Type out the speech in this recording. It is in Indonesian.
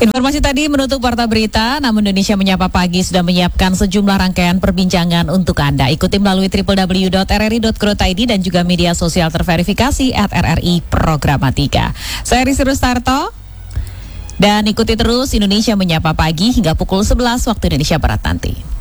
Informasi tadi menutup Warta Berita, namun Indonesia Menyapa Pagi sudah menyiapkan sejumlah rangkaian perbincangan untuk Anda. Ikuti melalui www.rri.co.id dan juga media sosial terverifikasi @RRI Programatika. Saya Risi Rustarto, dan ikuti terus Indonesia Menyapa Pagi hingga pukul 11 waktu Indonesia Barat nanti.